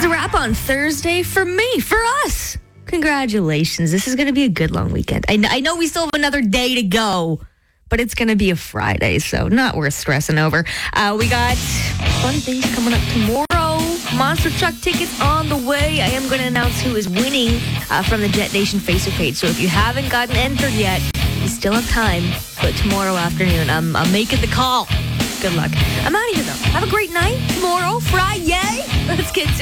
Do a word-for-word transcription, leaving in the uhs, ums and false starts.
That's a wrap on Thursday for me, for us. Congratulations. This is going to be a good long weekend. I, I know we still have another day to go, but it's going to be a Friday, so not worth stressing over. Uh, we got fun things coming up tomorrow. Monster Truck tickets on the way. I am going to announce who is winning uh, from the Jet Nation Facebook page. So if you haven't gotten entered yet, you still have time. But tomorrow afternoon, I'm, I'm making the call. Good luck. I'm out of here, though. Have a great night. Tomorrow, Friday. Let's get to